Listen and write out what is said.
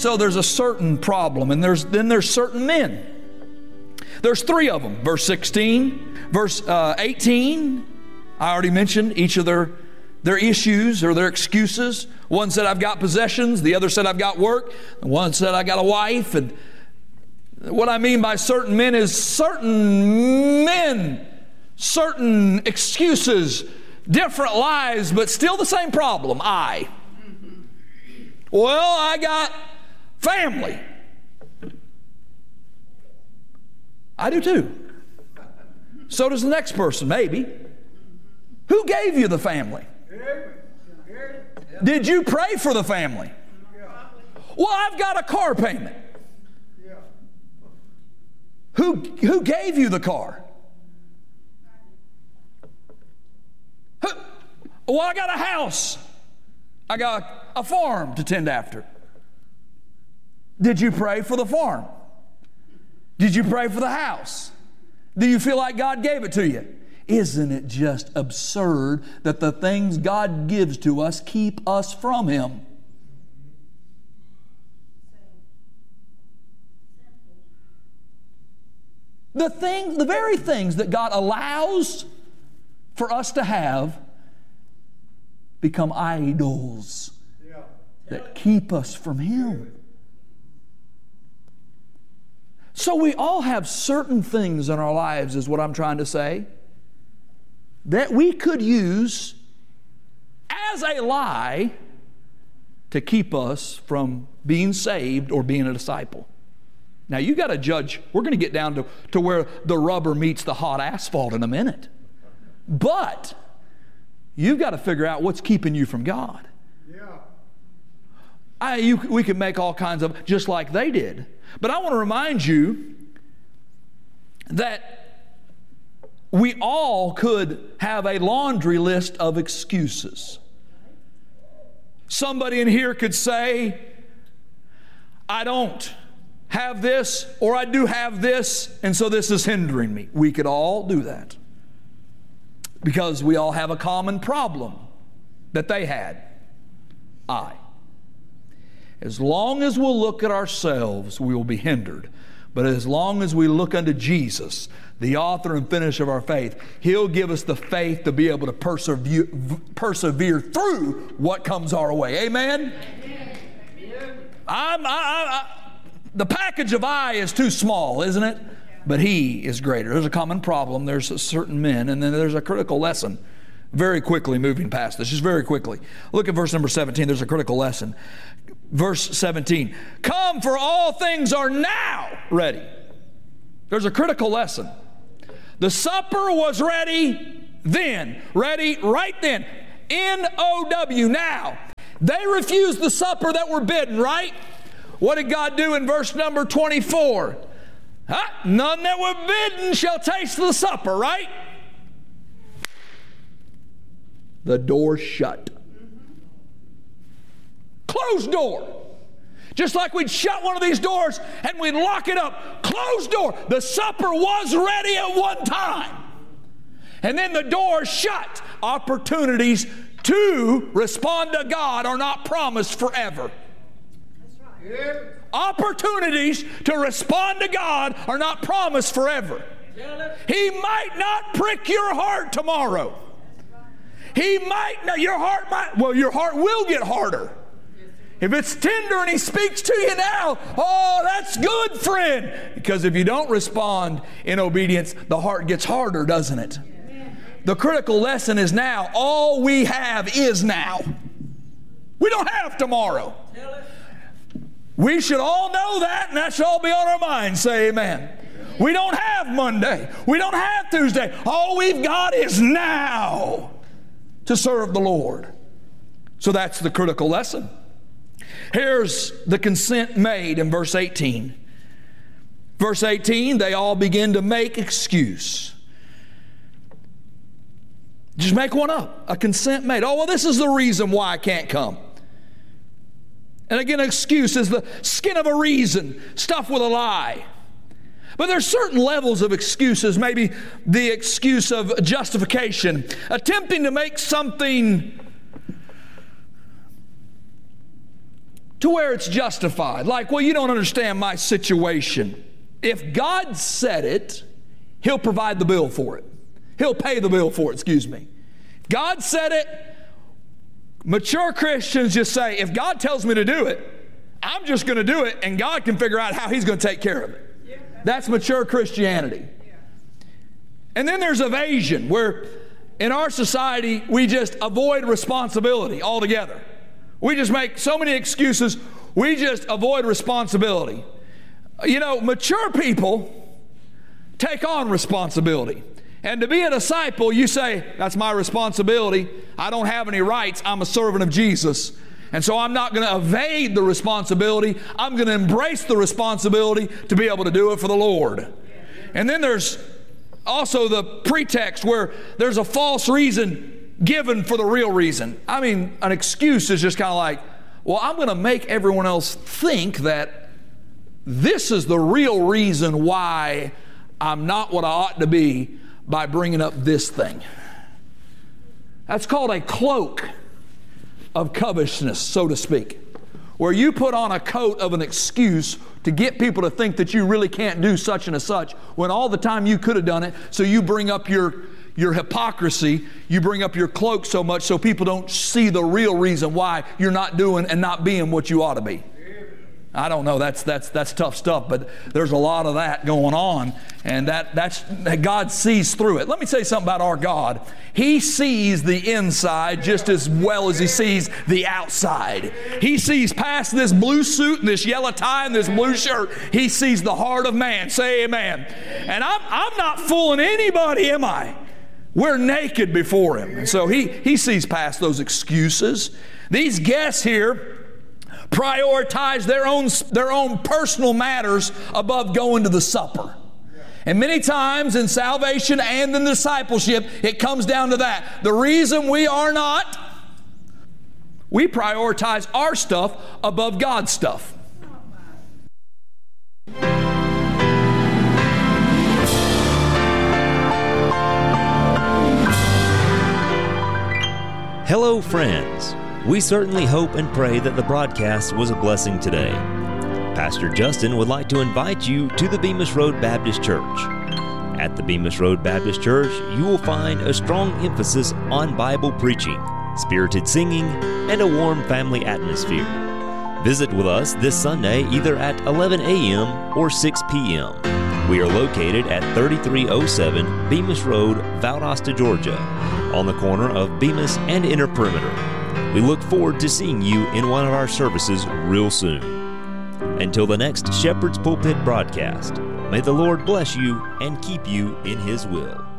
So there's a certain problem, and then there's certain men. There's three of them. Verse 16, verse 18, I already mentioned each of their issues or their excuses. One said, I've got possessions. The other said, I've got work. And one said, I got a wife. And what I mean by certain men is certain men, certain excuses, different lives, but still the same problem. Well, I got family. I do too. So does the next person, maybe. Who gave you the family? Did you pray for the family? Well, I've got a car payment. Who gave you the car? Well, I got a house. I got a farm to tend after. Did you pray for the farm? Did you pray for the house? Do you feel like God gave it to you? Isn't it just absurd that the things God gives to us keep us from Him? The very things that God allows for us to have become idols that keep us from Him. So we all have certain things in our lives, is what I'm trying to say, that we could use as a lie to keep us from being saved or being a disciple. Now you got to judge. We're going to get down to where the rubber meets the hot asphalt in a minute. But you've got to figure out what's keeping you from God. We could make all kinds of, just like they did. But I want to remind you that we all could have a laundry list of excuses. Somebody in here could say, I don't have this, or I do have this, and so this is hindering me. We could all do that because we all have a common problem that they had. As long as we'll look at ourselves, we will be hindered. But as long as we look unto Jesus, the author and finisher of our faith, He'll give us the faith to be able to persevere through what comes our way. Amen? The package of I is too small, isn't it? But He is greater. There's a common problem. There's a certain men, and then there's a critical lesson. Very quickly moving past this, just very quickly. Look at verse number 17. There's a critical lesson. Verse 17. Come, for all things are now ready. There's a critical lesson. The supper was ready then. Ready right then. N-O-W, now. They refused the supper that were bidden, right? What did God do in verse number 24? None that were bidden shall taste the supper, right? The door shut. Closed door. Just like we'd shut one of these doors and we'd lock it up. Closed door. The supper was ready at one time. And then the door shut. Opportunities to respond to God are not promised forever. That's right. Opportunities to respond to God are not promised forever. He might not prick your heart tomorrow. He might not, your heart will get harder. If it's tender and He speaks to you now, oh, that's good, friend. Because if you don't respond in obedience, the heart gets harder, doesn't it? The critical lesson is now. All we have is now. We don't have tomorrow. We should all know that, and that should all be on our minds. Say amen. We don't have Monday. We don't have Tuesday. All we've got is now to serve the Lord. So that's the critical lesson. Here's the consent made in verse 18. Verse 18, they all begin to make excuse. Just make one up. A consent made. Oh, well, this is the reason why I can't come. And again, an excuse is the skin of a reason, stuffed with a lie. But there's certain levels of excuses, maybe the excuse of justification, attempting to make something to where it's justified. Like, well, you don't understand my situation. If God said it, He'll provide the bill for it. He'll pay the bill for it, excuse me. God said it. Mature Christians just say, if God tells me to do it, I'm just going to do it, and God can figure out how He's going to take care of it. Yeah, that's mature Christianity. Yeah. And then there's evasion, where in our society, we just avoid responsibility altogether. We just make so many excuses. We just avoid responsibility. You know, mature people take on responsibility. And to be a disciple, you say, that's my responsibility. I don't have any rights. I'm a servant of Jesus. And so I'm not going to evade the responsibility. I'm going to embrace the responsibility to be able to do it for the Lord. And then there's also the pretext where there's a false reason given for the real reason. I mean, an excuse is just kind of like, well, I'm going to make everyone else think that this is the real reason why I'm not what I ought to be by bringing up this thing. That's called a cloak of covetousness, so to speak, where you put on a coat of an excuse to get people to think that you really can't do such and such when all the time you could have done it. So you bring up your hypocrisy, you bring up your cloak so much so people don't see the real reason why you're not doing and not being what you ought to be. I don't know, that's tough stuff, but there's a lot of that going on, and that's God sees through it. Let me tell you something about our God. He sees the inside just as well as He sees the outside. He sees past this blue suit and this yellow tie and this blue shirt. He sees the heart of man. Say amen. And I'm not fooling anybody, am I? We're naked before Him. And so He sees past those excuses. These guests here prioritize their own personal matters above going to the supper. And many times in salvation and in discipleship, it comes down to that. The reason we prioritize our stuff above God's stuff. Hello, friends. We certainly hope and pray that the broadcast was a blessing today. Pastor Justin would like to invite you to the Bemis Road Baptist Church. At the Bemis Road Baptist Church, you will find a strong emphasis on Bible preaching, spirited singing, and a warm family atmosphere. Visit with us this Sunday either at 11 a.m. or 6 p.m. We are located at 3307 Bemis Road, Valdosta, Georgia, on the corner of Bemis and Inner Perimeter. We look forward to seeing you in one of our services real soon. Until the next Shepherd's Pulpit broadcast, may the Lord bless you and keep you in His will.